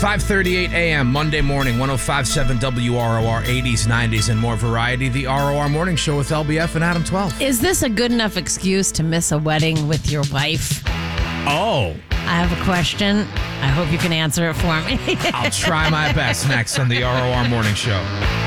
5:38 a.m. Monday morning, 105.7 WROR, 80s, 90s, and more variety. The ROR Morning Show with LBF and Adam 12. Is this a good enough excuse to miss a wedding with your wife? Oh, I have a question. I hope you can answer it for me. I'll try my best next on the ROR Morning Show.